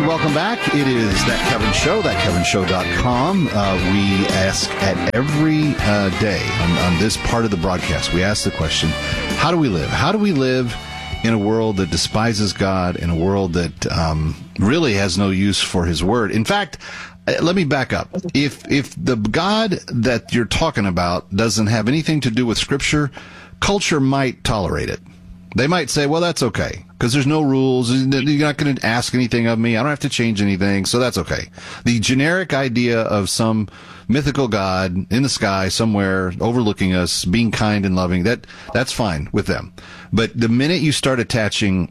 welcome back. It is That Kevin Show, thatkevinshow.com. We ask at every day on this part of the broadcast, we ask the question, how do we live? How do we live in a world that despises God, in a world that really has no use for his word? In fact, let me back up. If the God that you're talking about doesn't have anything to do with Scripture, culture might tolerate it. They might say, well, that's okay, because there's no rules. You're not going to ask anything of me. I don't have to change anything, so that's okay. The generic idea of some mythical God in the sky somewhere overlooking us, being kind and loving, that's fine with them. But the minute you start attaching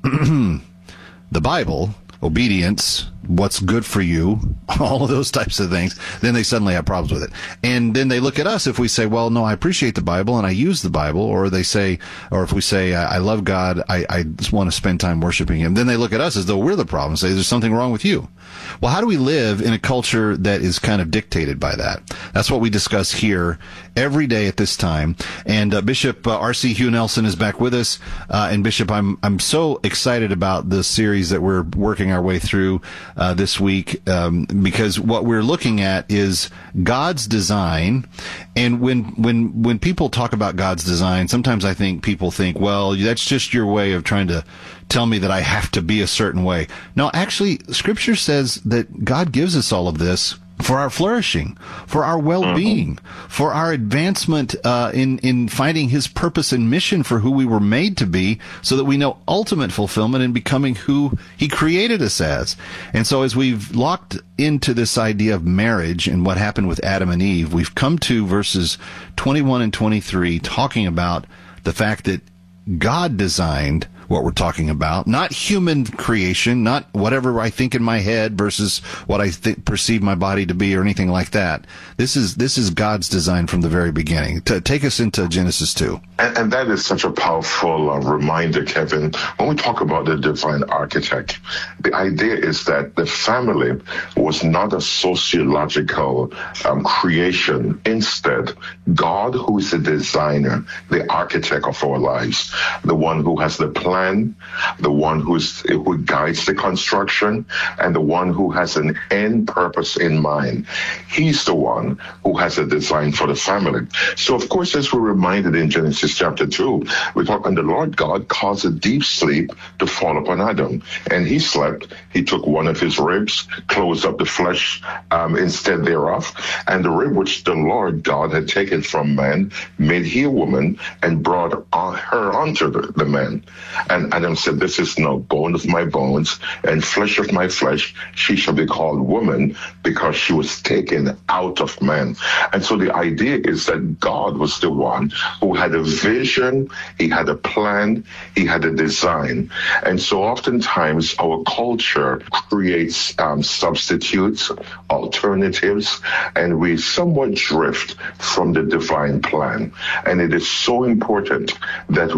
the Bible, obedience, what's good for you, all of those types of things, then they suddenly have problems with it. And then they look at us if we say, well, no, I appreciate the Bible and I use the Bible, or they say, or if we say, I love God, I just want to spend time worshiping him, then they look at us as though we're the problem, say there's something wrong with you. Well, how do we live in a culture that is kind of dictated by that? That's what we discuss here every day at this time. And Bishop R.C. Hugh Nelson is back with us. And Bishop, I'm so excited about this series that we're working our way through this week, because what we're looking at is God's design. And when people talk about God's design, sometimes I think people think, well, that's just your way of trying to tell me that I have to be a certain way. No, actually, Scripture says that God gives us all of this for our flourishing, for our well-being, for our advancement in finding his purpose and mission for who we were made to be, so that we know ultimate fulfillment in becoming who he created us as. And so as we've locked into this idea of marriage and what happened with Adam and Eve, we've come to verses 21 and 23 talking about the fact that God designed what we're talking about, not human creation, not whatever I think in my head versus what I perceive my body to be or anything like that. This is God's design from the very beginning. Take us into Genesis 2. And that is such a powerful reminder, Kevin. When we talk about the divine architect, the idea is that the family was not a sociological creation. Instead, God, who is the designer, the architect of our lives, the one who has the plan, the one who guides the construction, and the one who has an end purpose in mind. He's the one who has a design for the family. So, of course, as we're reminded in Genesis chapter 2, we talk, and the Lord God caused a deep sleep to fall upon Adam. And he slept. He took one of his ribs, closed up the flesh instead thereof, and the rib which the Lord God had taken from man made he a woman and brought her unto the man. And Adam said, this is now bone of my bones and flesh of my flesh. She shall be called woman, because she was taken out of man. And so the idea is that God was the one who had a vision, he had a plan, he had a design. And so oftentimes our culture creates substitutes, alternatives, and we somewhat drift from the divine plan. And it is so important that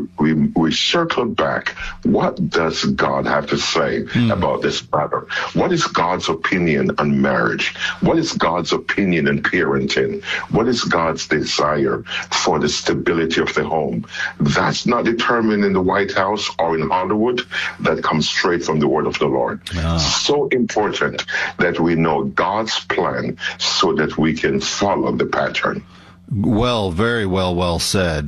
we circle back. What does God have to say about this matter? What is God's opinion on marriage? What is God's opinion on parenting? What is God's desire for the stability of the home? That's not determined in the White House or in Hollywood. That comes straight from the word of the Lord. So important that we know God's plan so that we can follow the pattern. Well, very well said.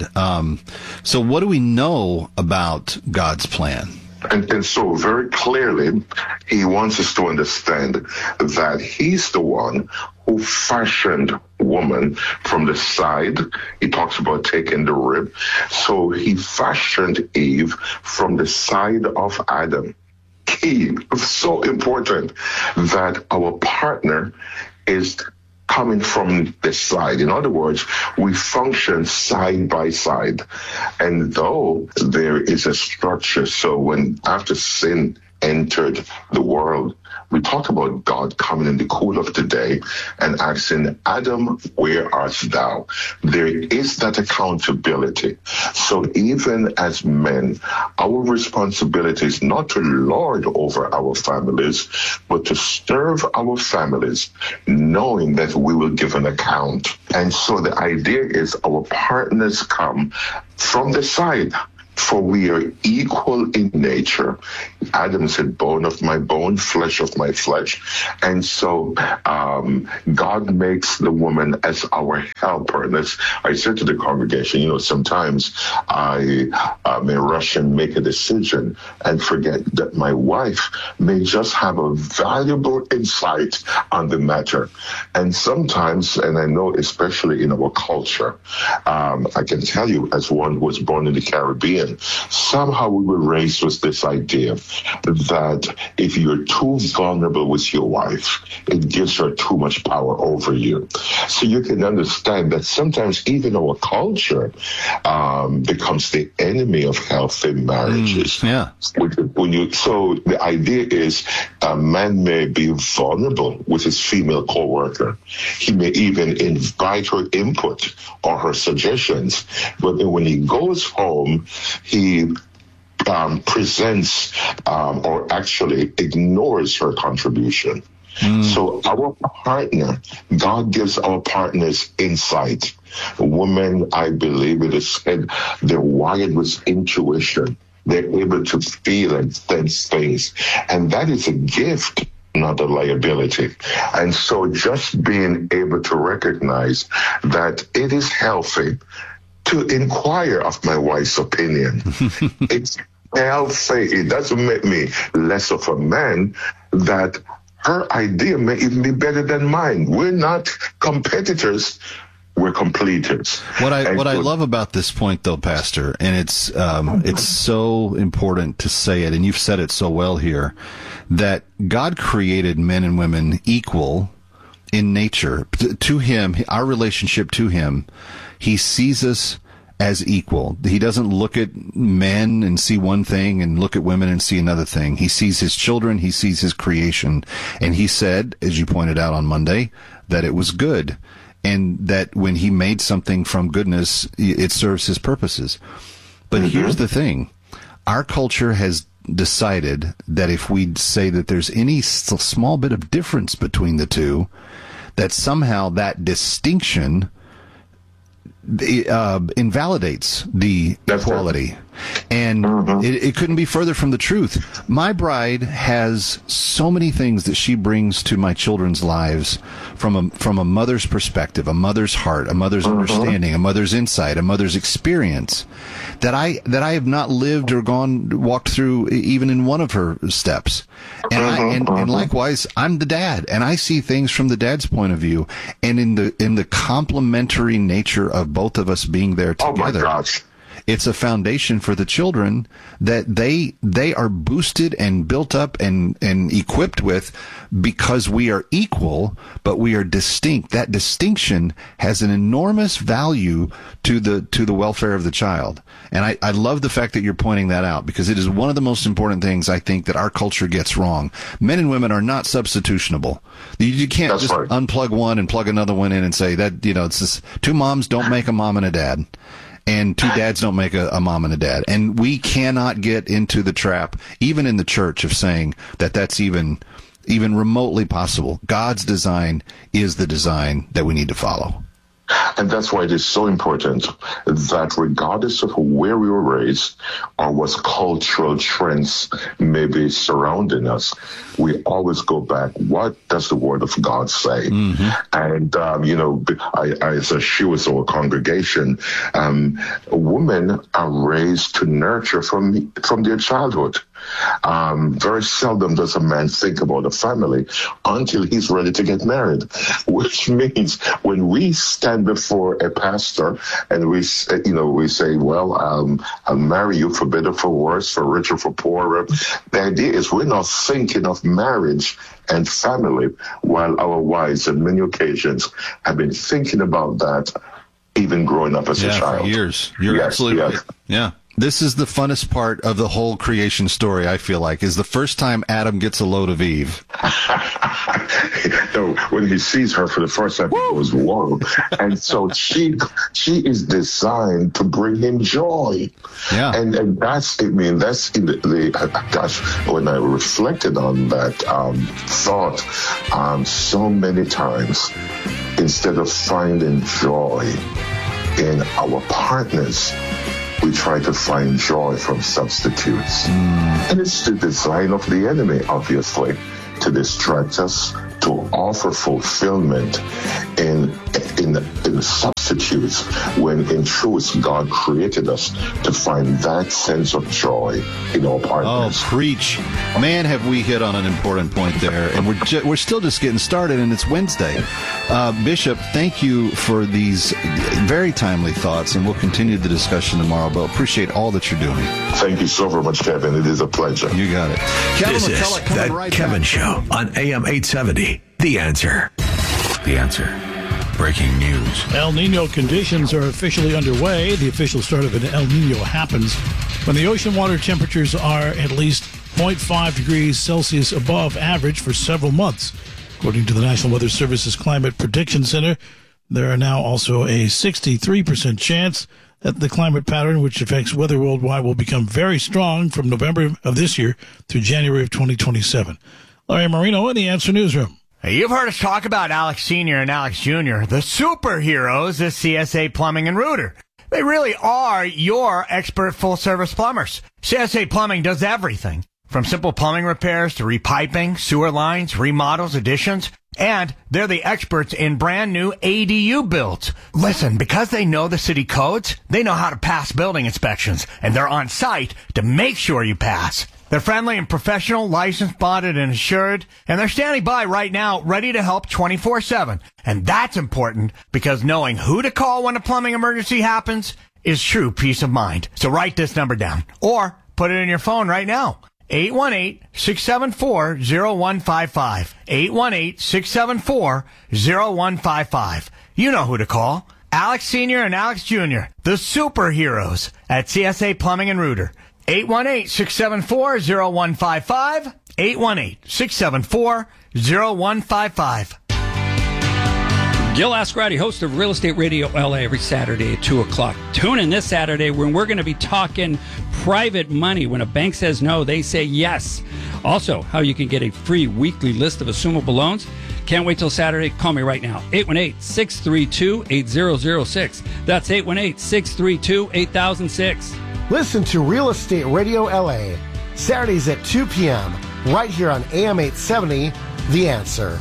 So what do we know about God's plan? And so very clearly, he wants us to understand that he's the one who fashioned woman from the side. He talks about taking the rib. So he fashioned Eve from the side of Adam. Key, so important that our partner is coming from the side. In other words, we function side by side. And though there is a structure, so when after sin entered the world, we talk about God coming in the cool of the day and asking, Adam, where art thou? There is that accountability. So even as men, our responsibility is not to lord over our families, but to serve our families, knowing that we will give an account. And so the idea is our partners come from the side, for we are equal in nature. Adam said, bone of my bone, flesh of my flesh. And so God makes the woman as our helper. And as I said to the congregation, sometimes I may rush and make a decision and forget that my wife may just have a valuable insight on the matter. And sometimes, and I know especially in our culture, I can tell you as one who was born in the Caribbean, somehow we were raised with this idea that if you're too vulnerable with your wife, it gives her too much power over you. So you can understand that sometimes even our culture becomes the enemy of healthy marriages. Yeah. So the idea is a man may be vulnerable with his female co-worker. He may even invite her input or her suggestions, but when he goes home, he presents or actually ignores her contribution. So our partner, God gives our partners insight. Women, I believe it is said, they're wired with intuition. They're able to feel and sense things. And that is a gift, not a liability. And so just being able to recognize that it is healthy to inquire of my wife's opinion. It's healthy. It doesn't make me less of a man, that her idea may even be better than mine. We're not competitors. We're completers. What I love about this point, though, Pastor, and it's so important to say it, and you've said it so well here, that God created men and women equal in nature. To Him, our relationship to Him, He sees us as equal. He doesn't look at men and see one thing and look at women and see another thing. He sees His children, He sees His creation, and He said, as you pointed out on Monday, that it was good. And that when He made something from goodness, it serves His purposes. But here's the thing. Our culture has decided that if we say that there's any small bit of difference between the two, that somehow that distinction invalidates the equality. And it couldn't be further from the truth. My bride has so many things that she brings to my children's lives from a mother's perspective, a mother's heart, a mother's understanding, a mother's insight, a mother's experience that I have not lived or walked through even in one of her steps. And and likewise, I'm the dad, and I see things from the dad's point of view, and in the complementary nature of both of us being there together. Oh my gosh. It's a foundation for the children that they are boosted and built up and equipped with because we are equal, but we are distinct. That distinction has an enormous value to the welfare of the child. And I love the fact that you're pointing that out, because it is one of the most important things I think that our culture gets wrong. Men and women are not substitutionable. You can't That's just right. unplug one and plug another one in and say that, it's just two moms don't make a mom and a dad. And two dads don't make a mom and a dad. And we cannot get into the trap, even in the church, of saying that that's even remotely possible. God's design is the design that we need to follow. And that's why it is so important that regardless of where we were raised or what cultural trends may be surrounding us, we always go back, what does the Word of God say? And, as a she was our congregation, women are raised to nurture from their childhood. Very seldom does a man think about a family until he's ready to get married, which means when we stand before a pastor and we say, well, I'll marry you for better, for worse, for richer, for poorer. The idea is we're not thinking of marriage and family, while our wives on many occasions have been thinking about that even growing up as a child. For years. You're absolutely right. Yeah. This is the funnest part of the whole creation story, I feel like, is the first time Adam gets a load of Eve. So when he sees her for the first time, he goes, whoa. And so she is designed to bring him joy. Yeah. And that's in the gosh, when I reflected on that thought, so many times, instead of finding joy in our partners, we try to find joy from substitutes. And it's the design of the enemy, obviously, to distract us, to offer fulfillment in substitutes, when in truth God created us to find that sense of joy in our partners. Oh, preach. Man, have we hit on an important point there. And we're still just getting started, and it's Wednesday. Bishop, thank you for these very timely thoughts, and we'll continue the discussion tomorrow, but appreciate all that you're doing. Thank you so very much, Kevin. It is a pleasure. You got it. Kevin This McCullough is The right Kevin back. Show on AM 870. The Answer. The Answer. Breaking news. El Nino conditions are officially underway. The official start of an El Nino happens when the ocean water temperatures are at least 0.5 degrees Celsius above average for several months. According to the National Weather Service's Climate Prediction Center, there are now also a 63% chance that the climate pattern, which affects weather worldwide, will become very strong from November of this year through January of 2027. Larry Marino in the Answer Newsroom. Hey, you've heard us talk about Alex Sr. and Alex Jr., the superheroes of CSA Plumbing and Rooter. They really are your expert full-service plumbers. CSA Plumbing does everything, from simple plumbing repairs to repiping, sewer lines, remodels, additions, and they're the experts in brand new ADU builds. Listen, because they know the city codes, they know how to pass building inspections, and they're on site to make sure you pass. They're friendly and professional, licensed, bonded, and assured, and they're standing by right now, ready to help 24/7. And that's important because knowing who to call when a plumbing emergency happens is true peace of mind. So write this number down or put it in your phone right now. 818-674-0155. 818-674-0155. You know who to call. Alex Sr. and Alex Jr., the superheroes at CSA Plumbing and Rooter. 818-674-0155. 818-674-0155. Gil Ascarati, host of Real Estate Radio LA, every Saturday at 2 o'clock. Tune in this Saturday when we're going to be talking private money. When a bank says no, they say yes. Also, how you can get a free weekly list of assumable loans. Can't wait till Saturday. Call me right now. 818-632-8006. That's 818-632-8006. Listen to Real Estate Radio LA, Saturdays at 2 p.m., right here on AM 870, The Answer.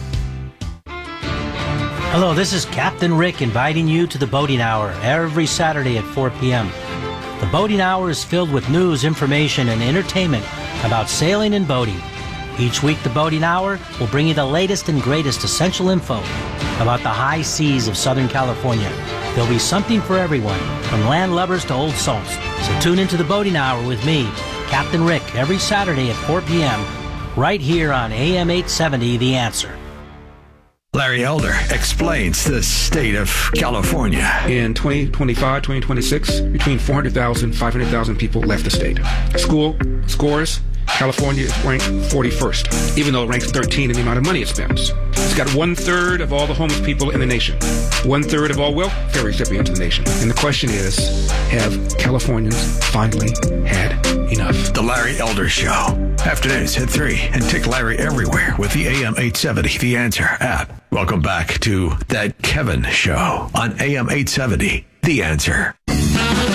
Hello, this is Captain Rick inviting you to the Boating Hour every Saturday at 4 p.m. The Boating Hour is filled with news, information, and entertainment about sailing and boating. Each week, the Boating Hour will bring you the latest and greatest essential info about the high seas of Southern California. There'll be something for everyone, from land lubbers to old salts. So tune into the Boating Hour with me, Captain Rick, every Saturday at 4 p.m., right here on AM 870, The Answer. Larry Elder explains the state of California. In 2025, 2026, between 400,000 and 500,000 people left the state. School scores, California is ranked 41st, even though it ranks 13 in the amount of money it spends. It's got 1/3 of all the homeless people in the nation, 1/3 of all welfare recipients in the nation. And the question is, have Californians finally had enough? The Larry Elder Show. Afternoons at 3, and tick Larry everywhere with the AM 870 The Answer app. Welcome back to That Kevin Show on AM 870 The Answer.